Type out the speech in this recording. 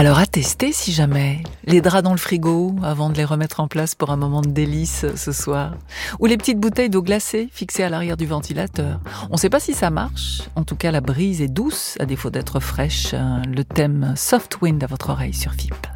Alors à tester si jamais. Les draps dans le frigo avant de les remettre en place pour un moment de délice ce soir. Ou les petites bouteilles d'eau glacée fixées à l'arrière du ventilateur. On ne sait pas si ça marche. En tout cas, la brise est douce à défaut d'être fraîche. Le thème Soft Wind à votre oreille sur FIP.